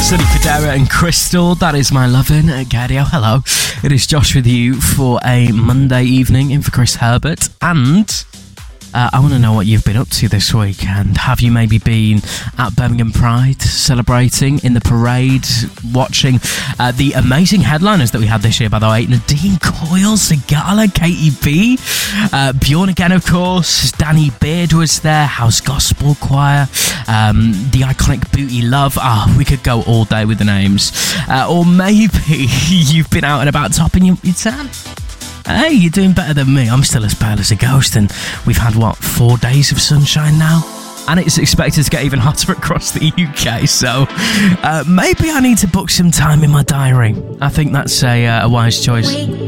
Sonny Fodera and Crystal, that is my lovin'. Gadio, hello. It is Josh with you for a Monday evening in for Chris Herbert. And I want to know what you've been up to this week. And have you maybe been at Birmingham Pride, celebrating in the parade, watching the amazing headliners that we had this year, by the way? Nadine Coyle, Sigala, Katie B, Bjorn again, of course. Danny Beard was there, House Gospel Choir, the iconic Booty Love. We could go all day with the names. Or maybe you've been out and about topping your tan. Hey, you're doing better than me. I'm still as pale as a ghost, and we've had, 4 days of sunshine now? And it's expected to get even hotter across the UK, so maybe I need to book some time in my diary. I think that's a wise choice.